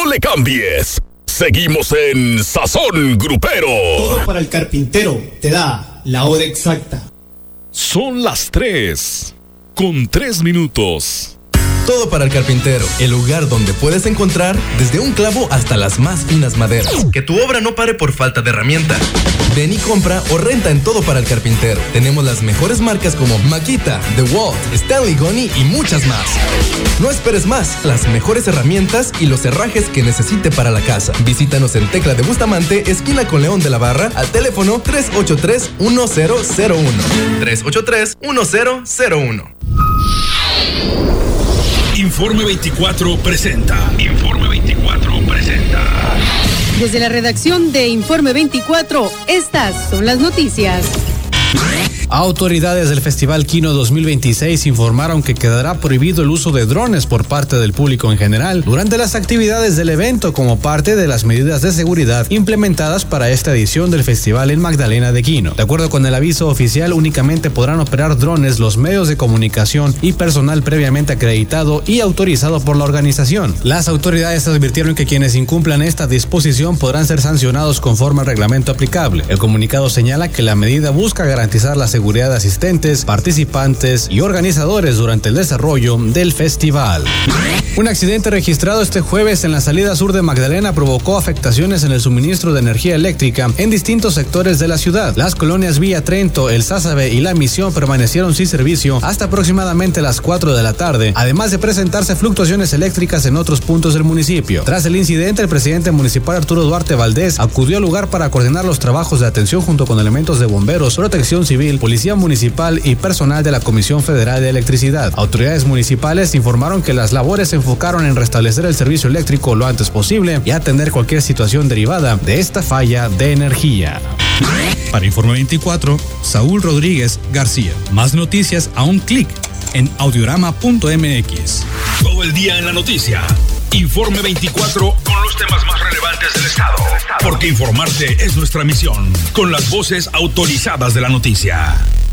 le cambies. Seguimos en Sazón Grupero. Todo para el carpintero te da la hora exacta. Son las 3:03. Todo para el carpintero, el lugar donde puedes encontrar desde un clavo hasta las más finas maderas. Que tu obra no pare por falta de herramienta. Ven y compra o renta en Todo para el Carpintero. Tenemos las mejores marcas como Makita, DeWalt, Stanley Goni y muchas más. No esperes más, las mejores herramientas y los herrajes que necesite para la casa. Visítanos en Tecla de Bustamante, esquina con León de la Barra, al teléfono 383-1001. 383-1001. Informe 24 presenta. Desde la redacción de Informe 24, estas son las noticias. Autoridades del Festival Kino 2026 informaron que quedará prohibido el uso de drones por parte del público en general durante las actividades del evento como parte de las medidas de seguridad implementadas para esta edición del festival en Magdalena de Quino. De acuerdo con el aviso oficial, únicamente podrán operar drones los medios de comunicación y personal previamente acreditado y autorizado por la organización. Las autoridades advirtieron que quienes incumplan esta disposición podrán ser sancionados conforme al reglamento aplicable. El comunicado señala que la medida busca garantizar la seguridad de asistentes, participantes y organizadores durante el desarrollo del festival. Un accidente registrado este jueves en la salida sur de Magdalena provocó afectaciones en el suministro de energía eléctrica en distintos sectores de la ciudad. Las colonias Villa Trento, El Sázabe y La Misión permanecieron sin servicio hasta aproximadamente las 4 de la tarde, además de presentarse fluctuaciones eléctricas en otros puntos del municipio. Tras el incidente, el presidente municipal Arturo Duarte Valdés acudió al lugar para coordinar los trabajos de atención junto con elementos de bomberos, protección civil, Policía Municipal y personal de la Comisión Federal de Electricidad. Autoridades municipales informaron que las labores se enfocaron en restablecer el servicio eléctrico lo antes posible y atender cualquier situación derivada de esta falla de energía. Para Informe 24, Saúl Rodríguez García. Más noticias a un clic en audiorama.mx. Todo el día en la noticia. Informe 24 con los temas más relevantes del estado. Porque informarte es nuestra misión. Con las voces autorizadas de la noticia.